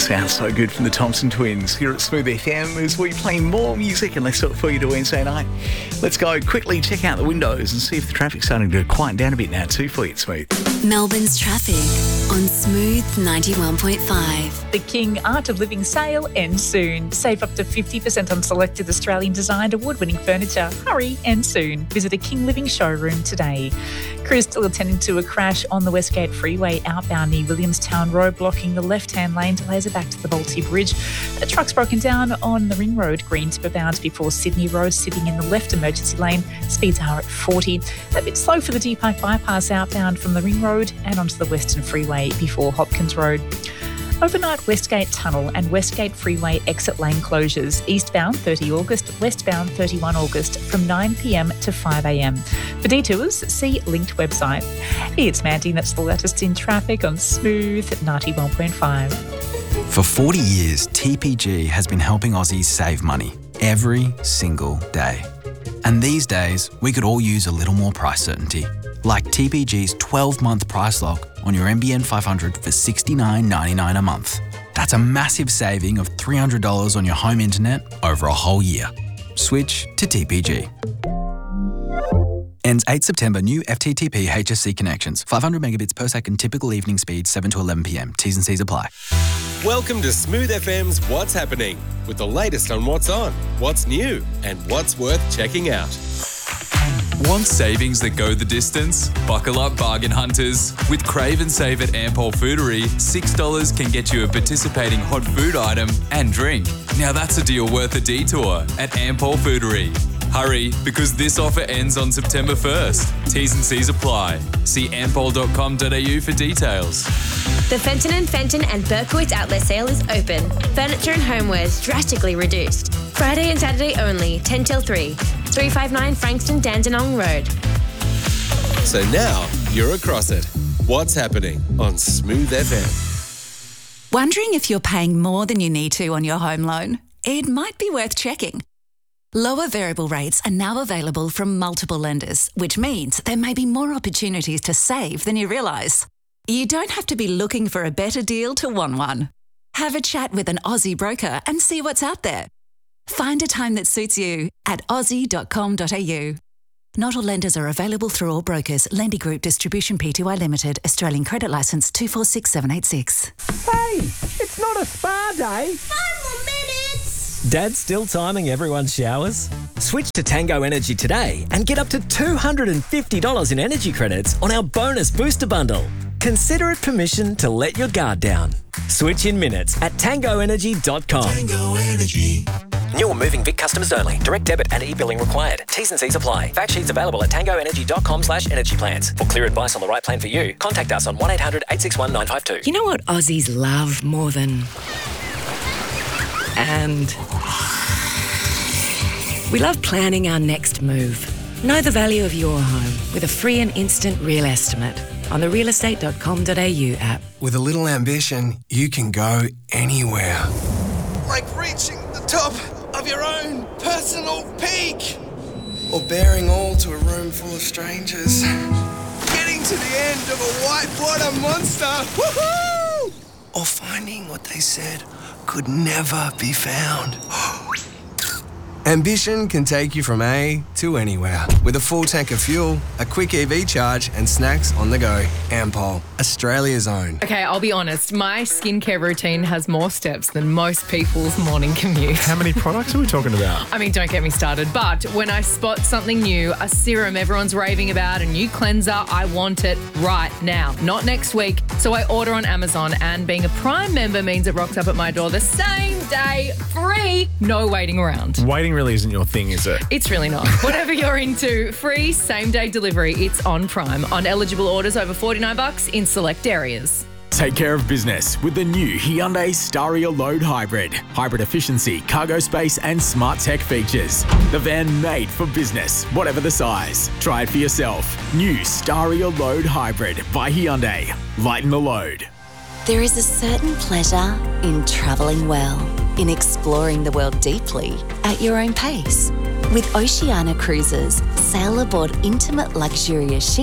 Sounds so good from the Thompson Twins here at Smooth FM as we play more music, and let's do it for you to Wednesday night. Let's go quickly check out the windows and see if the traffic's starting to quieten down a bit now too for you at Smooth. Melbourne's traffic on Smooth 91.5. The King Art of Living sale ends soon. Save up to 50% on selected Australian designed award-winning furniture. Hurry, ends soon. Visit a King Living showroom today. Crews still attending to a crash on the Westgate Freeway outbound near Williamstown Road, blocking the left-hand lane. Delays are back to the Balti Bridge. A truck's broken down on the Ring Road, Green Tipper bound before Sydney Road, sitting in the left emergency lane. Speeds are at 40. A bit slow for the Deer Park bypass outbound from the Ring Road and onto the Western Freeway before Hopkins Road. Overnight Westgate Tunnel and Westgate Freeway exit lane closures. Eastbound 30 August, westbound 31 August from 9 p.m. to 5 a.m. For detours, see linked website. It's Mandy, that's the latest in traffic on Smooth 91.5. For 40 years, TPG has been helping Aussies save money every single day. And these days, we could all use a little more price certainty. Like TPG's 12-month price lock on your NBN 500 for $69.99 a month. That's a massive saving of $300 on your home internet over a whole year. Switch to TPG. Ends 8 September. New FTTP HSC connections. 500 megabits per second. Typical evening speed 7 to 11 p.m. T's and C's apply. Welcome to Smooth FM's What's Happening, with the latest on what's on, what's new, and what's worth checking out. Want savings that go the distance? Buckle up, bargain hunters. With Crave and Save at Ampol Foodery, $6 can get you a participating hot food item and drink. Now that's a deal worth a detour at Ampol Foodery. Hurry, because this offer ends on September 1st. T's and C's apply. See ampol.com.au for details. The Fenton and Berkowitz outlet sale is open. Furniture and homewares drastically reduced. Friday and Saturday only, 10 till 3. 359 Frankston Dandenong Road. So now you're across it. What's happening on Smooth FM? Wondering if you're paying more than you need to on your home loan? It might be worth checking. Lower variable rates are now available from multiple lenders, which means there may be more opportunities to save than you realise. You don't have to be looking for a better deal to want one. Have a chat with an Aussie broker and see what's out there. Find a time that suits you at aussie.com.au. Not all lenders are available through all brokers. Lendy Group Distribution Pty Limited. Australian Credit Licence 246786. Hey, it's not a spa day. 5 more minutes. Dad's still timing everyone's showers? Switch to Tango Energy today and get up to $250 in energy credits on our bonus booster bundle. Consider it permission to let your guard down. Switch in minutes at tangoenergy.com. Tango Energy. New or moving Vic customers only. Direct debit and e-billing required. T's and C's apply. Fact sheets available at tangoenergy.com/energy plans. For clear advice on the right plan for you, contact us on 1800-861-952. You know what Aussies love more than... And... we love planning our next move. Know the value of your home with a free and instant real estimate on the realestate.com.au app. With a little ambition, you can go anywhere. Like reaching the top of your own personal peak. Or bearing all to a room full of strangers. Getting to the end of a whitewater monster. Woohoo! Or finding what they said could never be found. Ambition can take you from A to anywhere. With a full tank of fuel, a quick EV charge, and snacks on the go. Ampol, Australia's own. Okay, I'll be honest. My skincare routine has more steps than most people's morning commute. How many products are we talking about? I mean, don't get me started. But when I spot something new, a serum everyone's raving about, a new cleanser, I want it right now, not next week. So I order on Amazon, and being a Prime member means it rocks up at my door the same day, free, no waiting around. Waiting really isn't your thing, is it? It's really not. Whatever you're into, free same-day delivery. It's on Prime. On eligible orders over $49 in select areas. Take care of business with the new Hyundai Staria Load Hybrid. Hybrid efficiency, cargo space and smart tech features. The van made for business, whatever the size. Try it for yourself. New Staria Load Hybrid by Hyundai. Lighten the load. There is a certain pleasure in travelling well, in exploring the world deeply at your own pace. With Oceania Cruises, sail aboard intimate luxurious ships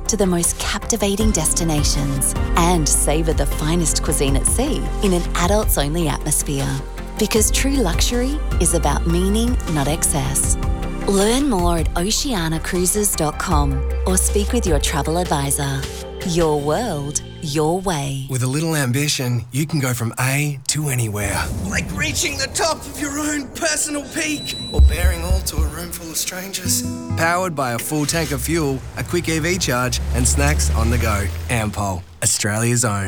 to the most captivating destinations and savour the finest cuisine at sea in an adults-only atmosphere. Because true luxury is about meaning, not excess. Learn more at oceanacruises.com or speak with your travel advisor. Your world, your way. With a little ambition, you can go from A to anywhere. Like reaching the top of your own personal peak. Or bearing all to a room full of strangers. Powered by a full tank of fuel, a quick EV charge, and snacks on the go. Ampol, Australia's own.